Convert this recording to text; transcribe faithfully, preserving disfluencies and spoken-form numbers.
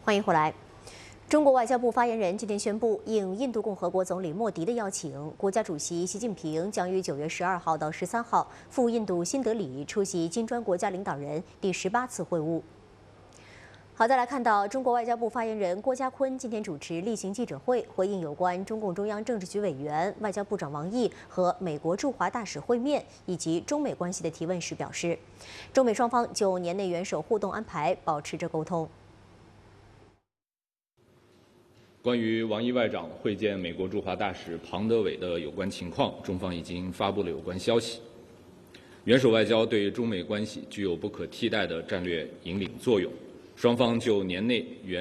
欢迎回来。中国外交部发言人今天宣布，应印度共和国总理莫迪的邀请，国家主席习近平将于九月十二号到十三号赴印度新德里出席金砖国家领导人第十八次会晤。好，再来看到中国外交部发言人郭家坤今天主持例行记者会，回应有关中共中央政治局委员、外交部长王毅和美国驻华大使会面以及中美关系的提问时表示，中美双方就年内元首互动安排保持着沟通。 关于王毅外长会见美国驻华大使庞德伟的有关情况，中方已经发布了有关消息。元首外交对中美关系具有不可替代的战略引领作用，双方就年内元